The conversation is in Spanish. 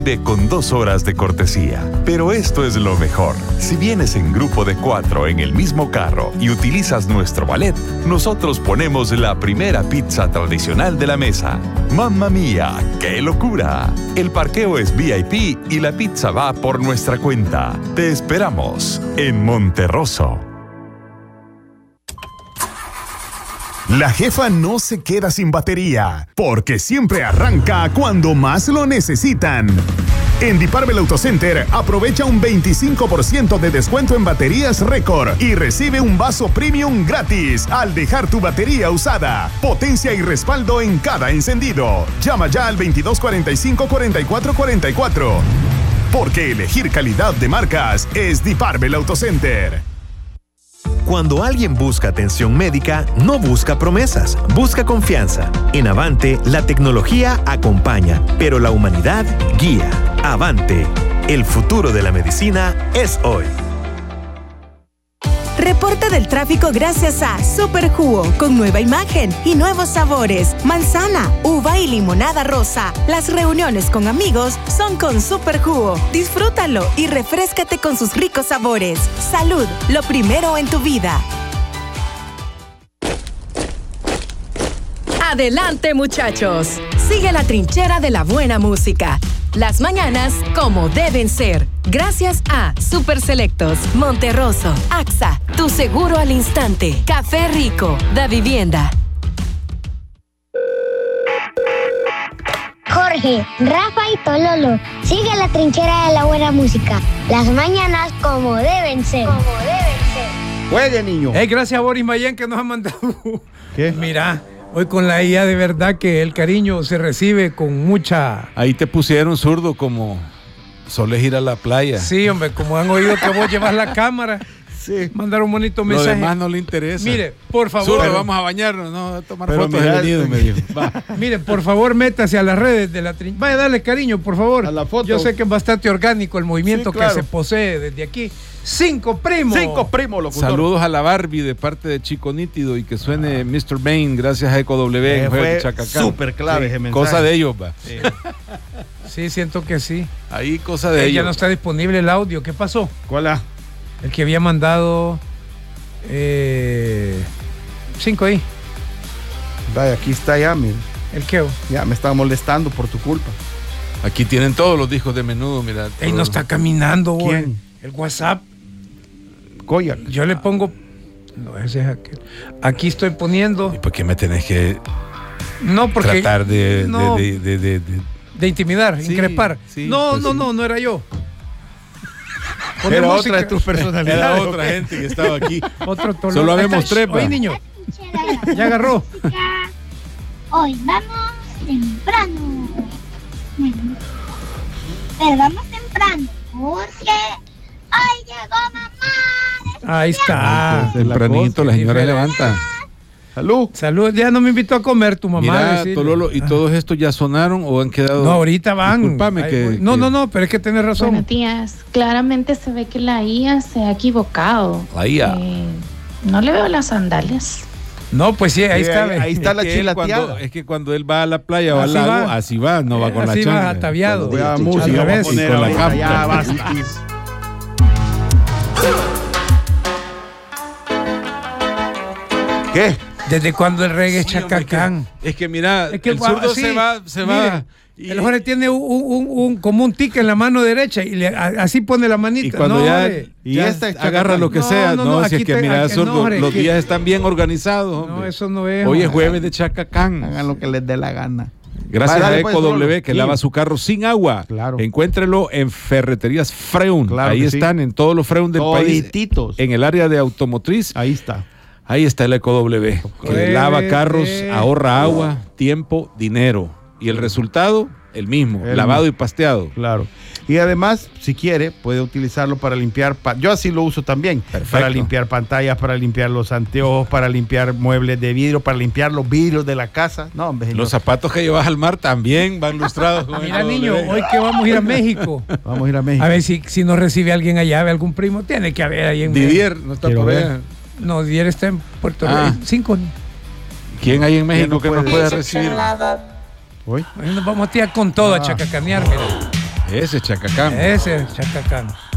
con 2 horas de cortesía. Pero esto es lo mejor. Si vienes en grupo de 4 en el mismo carro y utilizas nuestro ballet, nosotros ponemos la primera pizza tradicional de la mesa. ¡Mamma mía! ¡Qué locura! El parqueo es VIP y la pizza va por nuestra cuenta. Te esperamos en Monterroso. La jefa no se queda sin batería, porque siempre arranca cuando más lo necesitan. En Diparvel Autocenter aprovecha un 25% de descuento en baterías récord y recibe un vaso premium gratis al dejar tu batería usada. Potencia y respaldo en cada encendido. Llama ya al 2245-4444. Porque elegir calidad de marcas es Diparvel Autocenter. Cuando alguien busca atención médica, no busca promesas, busca confianza. En Avante, la tecnología acompaña, pero la humanidad guía. Avante, el futuro de la medicina es hoy. Reporte del tráfico gracias a Super Jugo, con nueva imagen y nuevos sabores. Manzana, uva y limonada rosa. Las reuniones con amigos son con Super Jugo. Disfrútalo y refréscate con sus ricos sabores. Salud, lo primero en tu vida. Adelante, muchachos. Sigue la trinchera de la buena música. Las mañanas como deben ser. Gracias a Super Selectos, Monterroso, AXA, tu seguro al instante, Café Rico, Da Vivienda. Jorge, Rafa y Tololo. Sigue la trinchera de la buena música. Las mañanas como deben ser. Juegue, niño. Gracias a Boris Mayén que nos ha mandado. ¿Qué? Mira, hoy con la IA de verdad que el cariño se recibe con mucha... Ahí te pusieron, zurdo, como solés ir a la playa. Sí, hombre, como han oído que vos llevas la cámara. Sí. Mandar un bonito mensaje. Lo demás no le interesa. Mire, por favor. Zurdo, vamos a bañarnos, no a tomar fotos mira, del nido, me dijo. Mire, por favor, métase a las redes de la trinchera. Vaya a darle cariño, por favor. A la foto. Yo sé que es bastante orgánico el movimiento Sí, claro. que se posee desde aquí. 5 primos. 5 primos, locutor. Saludos a la Barbie de parte de Chico Nítido y que suene Mr. Bane, gracias a Eco W en Fue Chacacán. súper clave ese mensaje. Cosa de ellos, va. Sí, siento que sí. Ahí cosa de ellos. Ya no está disponible el audio. ¿Qué pasó? ¿Cuál es? El que había mandado 5 ahí. Vaya, aquí está ya, mira. ¿El qué? Ya me estaba molestando por tu culpa. Aquí tienen todos los discos de Menudo, mira. Ey, no está caminando, güey. ¿Quién? El WhatsApp. Koyak. Yo le pongo... No, ese es aquel. Aquí estoy poniendo... ¿Y por qué me tenés que No, porque... tratar de intimidar, Sí, increpar. sí, no, pues no, sí. no era yo. Era música. otra de tus personalidades. Era otra gente que estaba aquí. Otro tolón. Solo habemos Ahí está. 3, Oye, niño, ya agarró. Hoy vamos temprano. Pero vamos temprano porque hoy llegó mamá. Ahí está. Tempranito, la señora levanta. Salud. Salud, ya no me invitó a comer tu mamá. Mira, decirle. Tololo, ¿y todos estos ya sonaron o han quedado? No, ahorita van. Discúlpame Ay, que... voy. No, pero es que tenés razón. Buenos días. Claramente se ve que la IA se ha equivocado. La IA. No le veo las sandalias. No, pues sí, ahí Sí, está. ahí está la Es que él chilateada. es que cuando él va a la playa o al Así lago, va. así va, no va con la Así changa. va, ataviado. Voy a Al música, vamos a revés. poner Y con la ahorita, capa. ya basta. ¿Qué? ¿Desde cuando el reggae es Sí, hombre, Chacacán? es que mira, Es que, el zurdo sí, se va. mire, Y, el Jorge tiene como un tic en la mano derecha y así pone la manita. y cuando No, ya, hombre. Y ya esta es agarra Chacacán. lo que No, sea. no, No, no, si es aquí que te- mira, aquí- zurdo, no, hombre, los que- días están bien organizados. No, hombre. eso no es. Hoy es hombre. jueves de Chacacán. Hagan lo que les dé la gana. Gracias Dale, a pues, Eco Tololo. W que Sí. lava su carro sin agua. Claro. Encuéntrelo en Ferreterías Freun. Claro Ahí que sí. están en todos los Freun del país. Todititos. En el área de automotriz. Ahí está. Ahí está el Eco W. Que Jueves lava carros, de- ahorra agua, tiempo, dinero. Y el resultado, el mismo. El lavado mismo. y pasteado. Claro. Y además, si quiere, puede utilizarlo para limpiar. Yo así lo uso también. Perfecto. Para limpiar pantallas, para limpiar los anteojos, para limpiar muebles de vidrio, para limpiar los vidrios de la casa. No, hombre, señor. Los zapatos que llevas al mar también van lustrados con Mira, Eco niño, W. hoy que vamos a ir a México. Vamos a ir a México. A ver si nos recibe alguien allá, algún primo. Tiene que haber ahí en Didier, no está Quiero por ver. allá. No, Didier está en Puerto Rico. Ah. 5. ¿Quién hay en México no que nos puede? pueda recibir? Hoy. Nos vamos a tirar con todo a chacacanear, mira. Ese es Chacacán. Ese es Chacacán.